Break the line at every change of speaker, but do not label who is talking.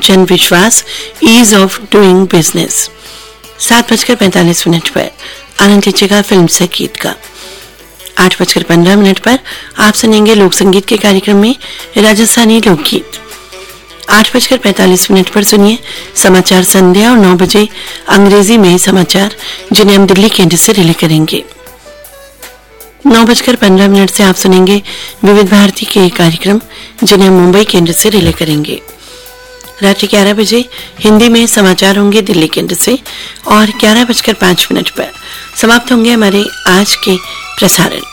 जन विश्वास, ease of doing business. 7:45 पर आनंद लीजिएगा फिल्म संगीत का। 8:15 पर आप सुनेंगे लोक संगीत के कार्यक्रम में राजस्थानी लोकगीत। 8:45 पर सुनिए समाचार संध्या और 9 बजे अंग्रेजी में समाचार जिन्हें हम दिल्ली केंद्र से रिले करेंगे। 9:15 से आप सुनेंगे विविध भारती के कार्यक्रम जिन्हें हम मुंबई केंद्र से रिले करेंगे। रात्रि 11 बजे हिंदी में समाचार होंगे दिल्ली केंद्र से और 11:05 पर समाप्त होंगे हमारे आज के प्रसारण।